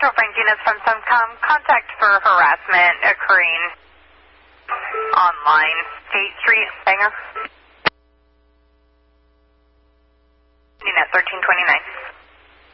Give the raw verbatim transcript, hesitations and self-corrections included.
Central Franklin is from Suncom. Contact for harassment occurring online. State Street, Bangor. At thirteen twenty-nine.